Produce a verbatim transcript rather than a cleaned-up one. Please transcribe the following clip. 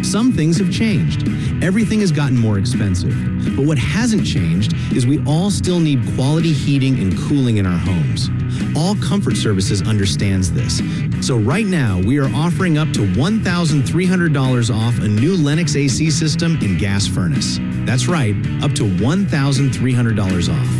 Some things have changed. Everything has gotten more expensive. But what hasn't changed is we all still need quality heating and cooling in our homes. All Comfort Services understands this. So right now, we are offering up to one thousand three hundred dollars off a new Lennox A C system and gas furnace. That's right, up to one thousand three hundred dollars off.